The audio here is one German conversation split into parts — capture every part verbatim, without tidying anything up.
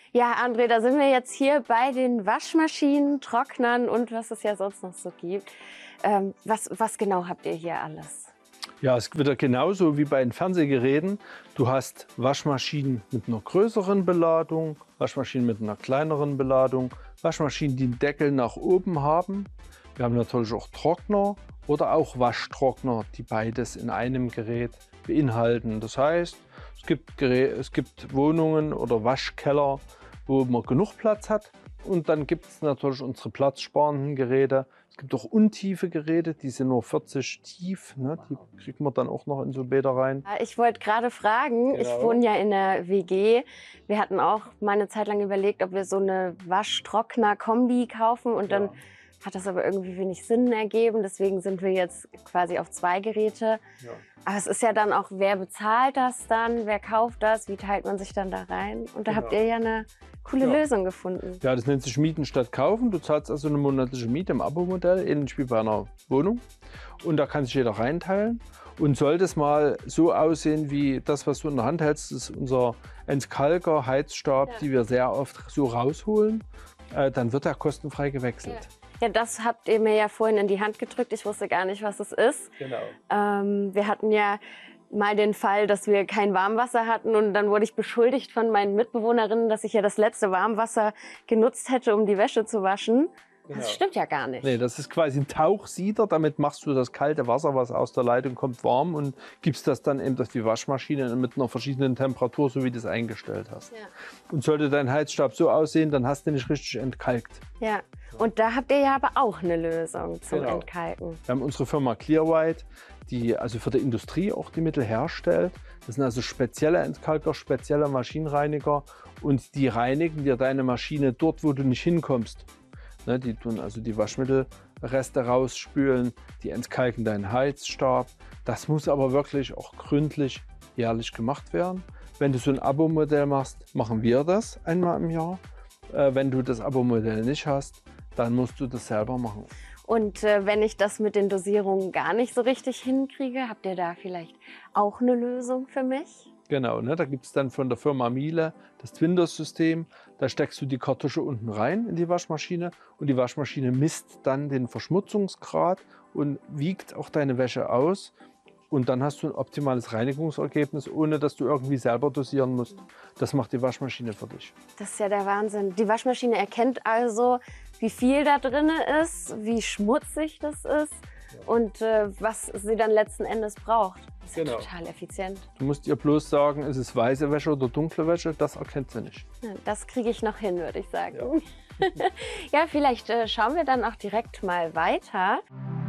Ja, André, da sind wir jetzt hier bei den Waschmaschinen, Trocknern und was es ja sonst noch so gibt. Ähm, was, was genau habt ihr hier alles? Ja, es wird ja genauso wie bei den Fernsehgeräten. Du hast Waschmaschinen mit einer größeren Beladung, Waschmaschinen mit einer kleineren Beladung, Waschmaschinen, die einen Deckel nach oben haben. Wir haben natürlich auch Trockner oder auch Waschtrockner, die beides in einem Gerät beinhalten. Das heißt, es gibt, Gerä es gibt Wohnungen oder Waschkeller, wo man genug Platz hat. Und dann gibt es natürlich unsere platzsparenden Geräte. Es gibt auch untiefe Geräte, die sind nur vierzig tief. Ne? Die kriegt man dann auch noch in so Bäder rein. Ich wollte gerade fragen, Genau. Ich wohne ja in der W G. Wir hatten auch mal eine Zeit lang überlegt, ob wir so eine Waschtrockner-Kombi kaufen. Und dann Ja. hat das aber irgendwie wenig Sinn ergeben. Deswegen sind wir jetzt quasi auf zwei Geräte. Ja. Aber es ist ja dann auch, wer bezahlt das dann? Wer kauft das? Wie teilt man sich dann da rein? Und da Genau. habt ihr ja eine coole Ja. Lösung gefunden. Ja, das nennt sich Mieten statt Kaufen. Du zahlst also eine monatliche Miete im Abo-Modell, ähnlich wie bei einer Wohnung. Und da kann sich jeder reinteilen. Und sollte es mal so aussehen wie das, was du in der Hand hältst, das ist unser Entkalker, Heizstab, Ja. die wir sehr oft so rausholen, äh, dann wird er kostenfrei gewechselt. Ja, das habt ihr mir ja vorhin in die Hand gedrückt. Ich wusste gar nicht, was es ist. Genau. Ähm, wir hatten ja mal den Fall, dass wir kein Warmwasser hatten und dann wurde ich beschuldigt von meinen Mitbewohnerinnen, dass ich ja das letzte Warmwasser genutzt hätte, um die Wäsche zu waschen. Genau. Das stimmt ja gar nicht. Nee, das ist quasi ein Tauchsieder. Damit machst du das kalte Wasser, was aus der Leitung kommt, warm und gibst das dann eben durch die Waschmaschine mit einer verschiedenen Temperatur, so wie du es eingestellt hast. Ja. Und sollte dein Heizstab so aussehen, dann hast du nicht richtig entkalkt. Ja, und da habt ihr ja aber auch eine Lösung zum Genau. Entkalken. Wir haben unsere Firma Clearwhite, die also für die Industrie auch die Mittel herstellt. Das sind also spezielle Entkalker, spezielle Maschinenreiniger und die reinigen dir deine Maschine dort, wo du nicht hinkommst. Ne, die tun also die Waschmittelreste rausspülen, die entkalken deinen Heizstab. Das muss aber wirklich auch gründlich jährlich gemacht werden. Wenn du so ein Abo-Modell machst, machen wir das einmal im Jahr. Äh, wenn du das Abo-Modell nicht hast, dann musst du das selber machen. Und äh, wenn ich das mit den Dosierungen gar nicht so richtig hinkriege, habt ihr da vielleicht auch eine Lösung für mich? Genau, ne, da gibt es dann von der Firma Miele das Twindos-System. Da steckst du die Kartusche unten rein in die Waschmaschine und die Waschmaschine misst dann den Verschmutzungsgrad und wiegt auch deine Wäsche aus. Und dann hast du ein optimales Reinigungsergebnis, ohne dass du irgendwie selber dosieren musst. Das macht die Waschmaschine für dich. Das ist ja der Wahnsinn. Die Waschmaschine erkennt also, wie viel da drin ist, wie schmutzig das ist und äh, was sie dann letzten Endes braucht. Das ist ja Genau. total effizient. Du musst ihr bloß sagen, ist es weiße Wäsche oder dunkle Wäsche, das erkennt sie nicht. Ja, das kriege ich noch hin, würde ich sagen. Ja, ja vielleicht äh, schauen wir dann auch direkt mal weiter.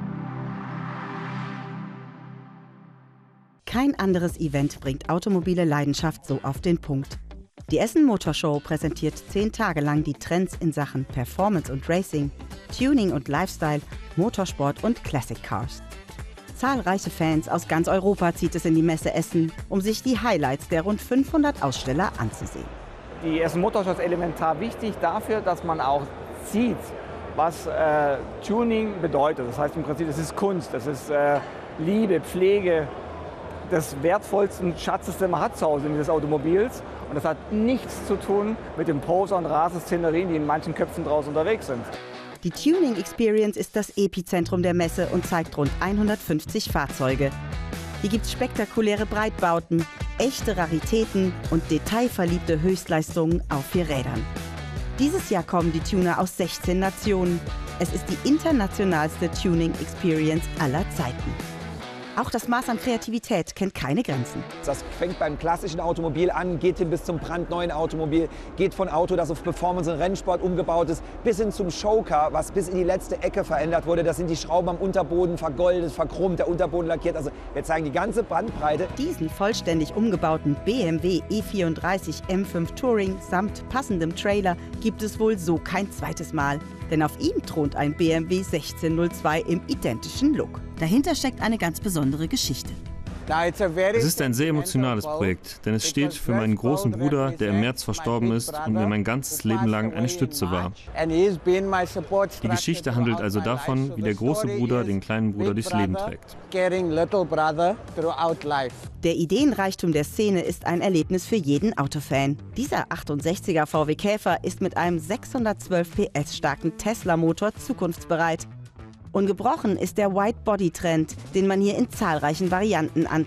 Kein anderes Event bringt automobile Leidenschaft so auf den Punkt. Die Essen Motor Show präsentiert zehn Tage lang die Trends in Sachen Performance und Racing, Tuning und Lifestyle, Motorsport und Classic Cars. Zahlreiche Fans aus ganz Europa zieht es in die Messe Essen, um sich die Highlights der rund fünfhundert Aussteller anzusehen. Die Essen Motor Show ist elementar wichtig dafür, dass man auch sieht, was äh, Tuning bedeutet. Das heißt im Prinzip, es ist Kunst, es ist äh, Liebe, Pflege, des wertvollsten Schatzes, den man hat zu Hause des Automobils. Und das hat nichts zu tun mit den Poser und Raseszenerien, die in manchen Köpfen draußen unterwegs sind. Die Tuning Experience ist das Epizentrum der Messe und zeigt rund hundertfünfzig Fahrzeuge. Hier gibt es spektakuläre Breitbauten, echte Raritäten und detailverliebte Höchstleistungen auf vier Rädern. Dieses Jahr kommen die Tuner aus sechzehn Nationen. Es ist die internationalste Tuning Experience aller Zeiten. Auch das Maß an Kreativität kennt keine Grenzen. Das fängt beim klassischen Automobil an, geht hin bis zum brandneuen Automobil, geht von Auto, das auf Performance und Rennsport umgebaut ist, bis hin zum Showcar, was bis in die letzte Ecke verändert wurde. Da sind die Schrauben am Unterboden vergoldet, verchromt, der Unterboden lackiert. Also wir zeigen die ganze Bandbreite. Diesen vollständig umgebaten B M W E vierunddreißig M fünf Touring samt passendem Trailer gibt es wohl so kein zweites Mal. Denn auf ihm thront ein B M W sechzehnhundertzwei im identischen Look. Dahinter steckt eine ganz besondere Geschichte. Es ist ein sehr emotionales Projekt, denn es steht für meinen großen Bruder, der im März verstorben ist und mir mein ganzes Leben lang eine Stütze war. Die Geschichte handelt also davon, wie der große Bruder den kleinen Bruder durchs Leben trägt. Der Ideenreichtum der Szene ist ein Erlebnis für jeden Autofan. Dieser achtundsechziger V W Käfer ist mit einem sechshundertzwölf P S starken Tesla-Motor zukunftsbereit. Ungebrochen ist der White-Body-Trend, den man hier in zahlreichen Varianten antrifft.